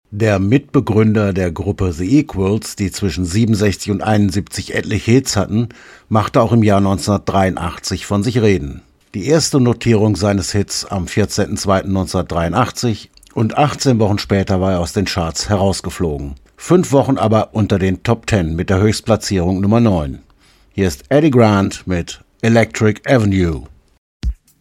Der Mitbegründer der Gruppe The Equals, die zwischen 67 und 71 etliche Hits hatten, machte auch im Jahr 1983 von sich reden. Die erste Notierung seines Hits am 14.02.1983 und 18 Wochen später war er aus den Charts herausgeflogen. 5 Wochen aber unter den Top 10 mit der Höchstplatzierung Nummer 9. Hier ist Eddie Grant mit Electric Avenue.